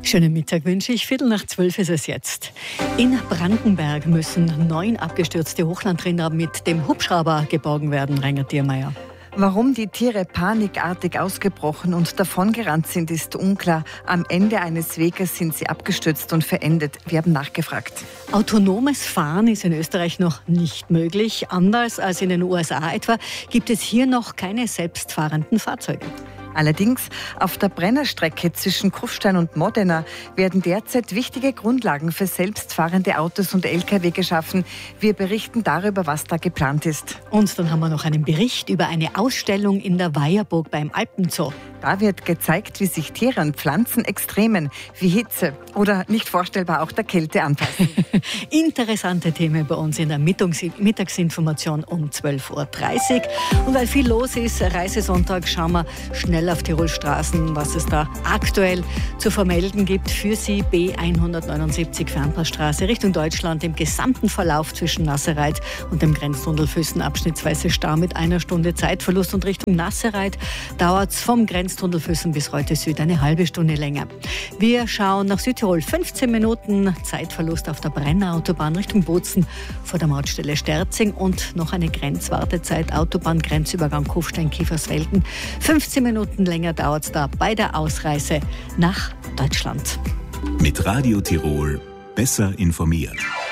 Schönen Mittag wünsche ich. 11:45 ist es jetzt. In Brandenberg müssen 9 abgestürzte Hochlandrinder mit dem Hubschrauber geborgen werden, Rainer Diermeier. Warum die Tiere panikartig ausgebrochen und davongerannt sind, ist unklar. Am Ende eines Weges sind sie abgestürzt und verendet. Wir haben nachgefragt. Autonomes Fahren ist in Österreich noch nicht möglich. Anders als in den USA etwa gibt es hier noch keine selbstfahrenden Fahrzeuge. Allerdings auf der Brennerstrecke zwischen Kufstein und Modena werden derzeit wichtige Grundlagen für selbstfahrende Autos und Lkw geschaffen. Wir berichten darüber, was da geplant ist. Und dann haben wir noch einen Bericht über eine Ausstellung in der Weierburg beim Alpenzoo. Da wird gezeigt, wie sich Tiere und Pflanzen Extremen wie Hitze oder nicht vorstellbar auch der Kälte anpassen. Interessante Themen bei uns in der Mittagsinformation um 12:30 Uhr. Und weil viel los ist, Reisesonntag, schauen wir schnell auf Tirol Straßen, was es da aktuell zu vermelden gibt. Für Sie B179 Fernpassstraße Richtung Deutschland im gesamten Verlauf zwischen Nassereit und dem Grenztunnel Füssen abschnittsweise Stau mit 1 Stunde Zeitverlust, und Richtung Nassereit dauert es vom Grenztunnel Füssen bis Reute Süd eine halbe Stunde länger. Wir schauen nach Südtirol, 15 Minuten Zeitverlust auf der Brenner-Autobahn Richtung Bozen vor der Mautstelle Sterzing und noch eine Grenzwartezeit, Autobahngrenzübergang Kufstein-Kiefersfelden. 15 Minuten länger dauert es da bei der Ausreise nach Deutschland. Mit Radio Tirol besser informiert.